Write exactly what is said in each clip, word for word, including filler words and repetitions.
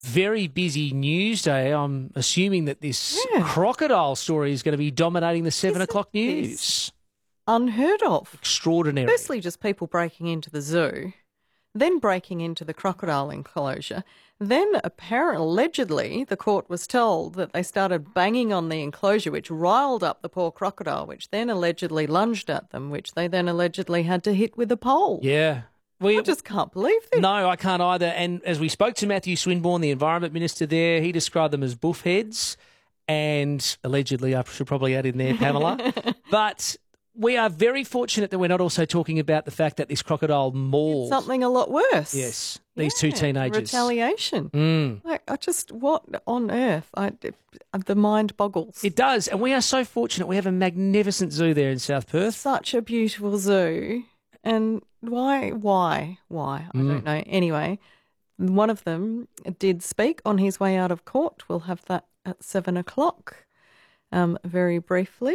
very busy news day. I'm assuming that this Yeah. crocodile story is going to be dominating the seven Isn't o'clock this news. Unheard of. Extraordinary. Firstly, just people breaking into the zoo, then breaking into the crocodile enclosure. Then, apparently, allegedly, the court was told that they started banging on the enclosure, which riled up the poor crocodile, which then allegedly lunged at them, which they then allegedly had to hit with a pole. Yeah. We, I just can't believe this. No, I can't either. And as we spoke to Matthew Swinburne, the Environment Minister there, he described them as buff heads and allegedly, I should probably add in there, Pamela. But we are very fortunate that we're not also talking about the fact that this crocodile mauled Something a lot worse. Yes, these Yeah, two teenagers. Retaliation. Mm. Like, I just, what on earth? I, the mind boggles. It does. And we are so fortunate. We have a magnificent zoo there in South Perth. Such a beautiful zoo. And why, why, why? I Mm. don't know. Anyway, one of them did speak on his way out of court. We'll have that at seven o'clock, um, very briefly.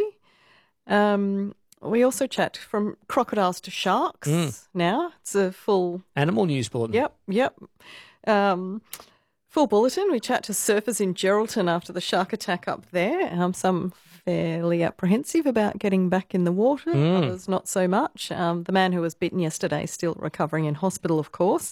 Um, we also chat from crocodiles to sharks Mm. now. It's a full... Animal news bulletin. Yep, yep. Um, full bulletin. We chat to surfers in Geraldton after the shark attack up there. Um, some fairly apprehensive about getting back in the water, Mm. others not so much. Um, the man who was bitten yesterday is still recovering in hospital, of course.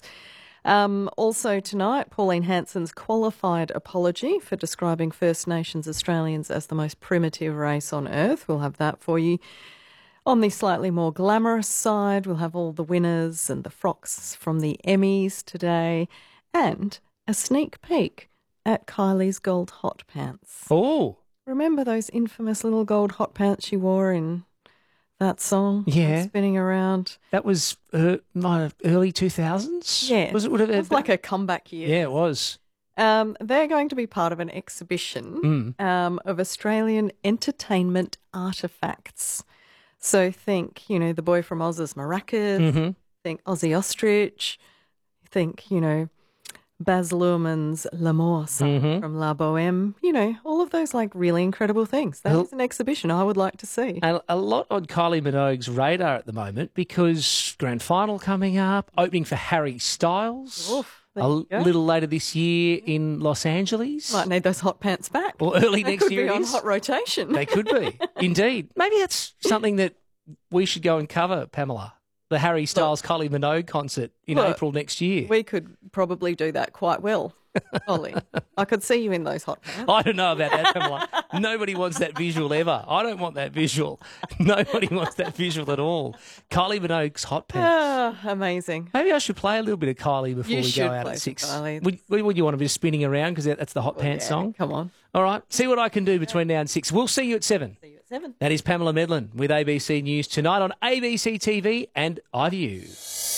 Um, also tonight, Pauline Hanson's qualified apology for describing First Nations Australians as the most primitive race on earth. We'll have that for you. On the slightly more glamorous side, we'll have all the winners and the frocks from the Emmys today and a sneak peek at Kylie's gold hot pants. Oh, Remember those infamous little gold hot pants she wore in that song? Yeah. Spinning around. that was uh, my early two thousands? Yeah. Was it, would it, It was like a comeback year. Yeah, it was. Um, they're going to be part of an exhibition Mm. um, of Australian entertainment artefacts. So think, you know, the boy from Oz's maracas, Mm-hmm. think Ozzy Ostrich, think, you know, Baz Luhrmann's L'Amour song Mhm. from La Boheme, you know, all of those like really incredible things. That Well- is an exhibition I would like to see. A, a lot on Kylie Minogue's radar at the moment because grand final coming up, opening for Harry Styles Oof, there a you go. little later this year in Los Angeles. Might need those hot pants back. Or early They next could year be it on is. hot rotation. They could be, indeed. Maybe that's something that we should go and cover, Pamela. The Harry Styles Kylie Minogue concert in Look, April next year. We could probably do that quite well, Ollie. I could see you in those hot pants. I don't know about that, Pamela. Nobody wants that visual ever. I don't want that visual. Nobody wants that visual at all. Kylie Minogue's hot pants. Ah, amazing. Maybe I should play a little bit of Kylie before You we should go out play at some six. Kylie. Would, would you want to be spinning around because that's the hot pants Yeah, song? Come on. All right. See what I can do between now and six. We'll see you at seven. See you at seven. That is Pamela Medlin with A B C News tonight on A B C T V and iView.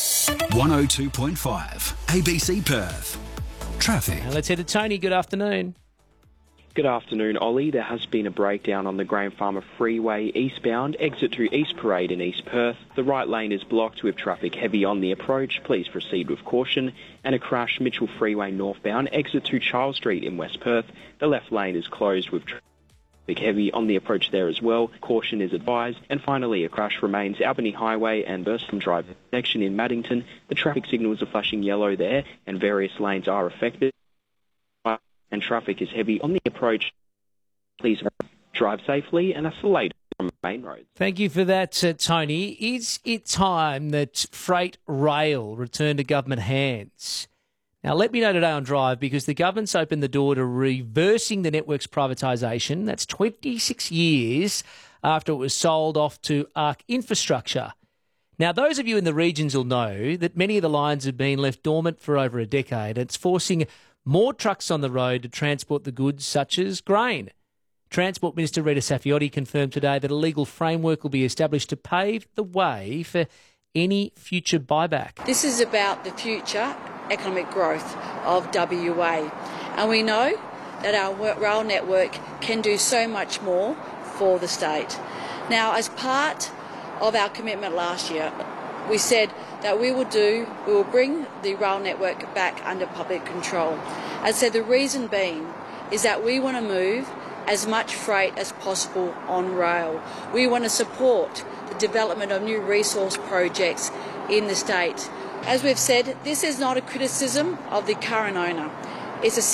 one oh two point five A B C Perth. Traffic. And let's head to Tony. Good afternoon. Good afternoon, Ollie. There has been a breakdown on the Graham Farmer Freeway eastbound, exit to East Parade in East Perth. The right lane is blocked with traffic heavy on the approach. Please proceed with caution. And a crash Mitchell Freeway northbound, exit to Charles Street in West Perth. The left lane is closed with traffic heavy on the approach there as well. Caution is advised. And finally, a crash remains Albany Highway and Burston Drive section in Maddington. The traffic signals are flashing yellow there and various lanes are affected. And traffic is heavy on the approach. Please drive safely, and that's the latest from main roads. Thank you for that, uh, Tony. Is it time that freight rail returned to government hands? Now, let me know today on Drive because the government's opened the door to reversing the network's privatisation. That's twenty-six years after it was sold off to Arc Infrastructure. Now, those of you in the regions will know that many of the lines have been left dormant for over a decade. It's forcing more trucks on the road to transport the goods such as grain. Transport Minister Rita Saffioti confirmed today that a legal framework will be established to pave the way for any future buyback. This is about the future economic growth of W A, and we know that our rail network can do so much more for the state. Now, as part of our commitment last year, we said that we will do, we will bring the rail network back under public control. As I said, the reason being is that we want to move as much freight as possible on rail. We want to support the development of new resource projects in the state. As we've said, this is not a criticism of the current owner. It's a